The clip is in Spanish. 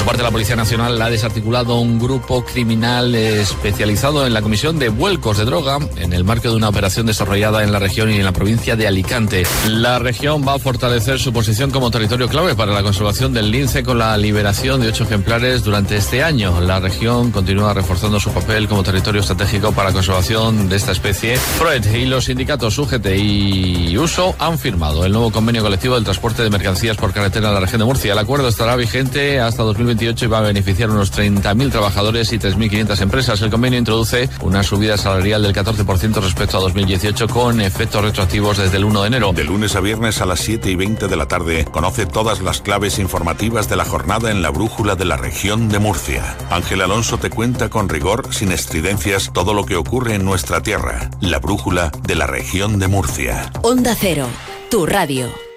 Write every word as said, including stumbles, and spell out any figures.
su parte, la Policía Nacional ha desarticulado un grupo criminal especializado en la comisión de vuelcos de droga en el marco de una operación desarrollada en la región y en la provincia de Alicante. La región va a fortalecer su posición como territorio clave para la conservación del lince con la liberación de ocho ejemplares durante este año. La región continúa reforzando su papel como territorio estratégico para la conservación de esta especie. Proet y los sindicatos U G T y Uso han firmado el nuevo convenio colectivo del transporte de mercancías por carretera en la región de Murcia. El acuerdo estará vigente hasta dos mil veintiocho y va a beneficiar a unos treinta mil trabajadores y tres mil quinientas empresas. El convenio introduce una subida salarial del catorce por ciento respecto a dos mil dieciocho con efectos retroactivos desde el uno de enero. De lunes a viernes a las siete y veinte de la tarde, conoce todas las claves informativas de la jornada en la Brújula de la región de Murcia. Ángel Alonso te cuenta con rigor, sin estridencias, todo lo que ocurre en nuestra tierra. La Brújula de la región de Murcia. Onda Cero, tu radio.